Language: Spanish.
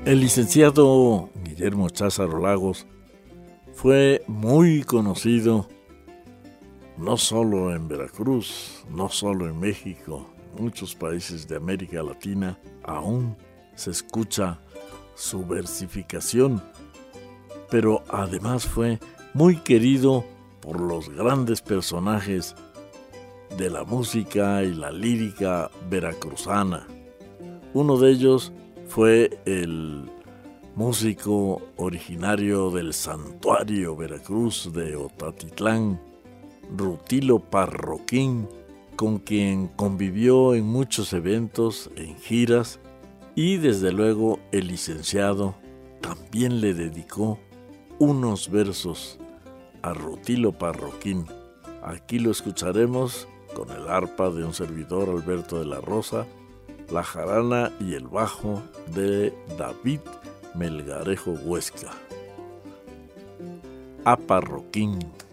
El licenciado Guillermo Cházaro Lagos fue muy conocido no solo en Veracruz, no solo en México, en muchos países de América Latina aún se escucha su versificación, pero además fue muy querido por los grandes personajes de la música y la lírica veracruzana. Uno de ellos fue el músico originario del Santuario Veracruz de Otatitlán, Rutilo Parroquín, con quien convivió en muchos eventos, en giras, y desde luego el licenciado también le dedicó unos versos a Rutilo Parroquín. Aquí lo escucharemos con el arpa de un servidor, Alberto de la Rosa, la jarana y el bajo de David Melgarejo Huesca. A Parroquín.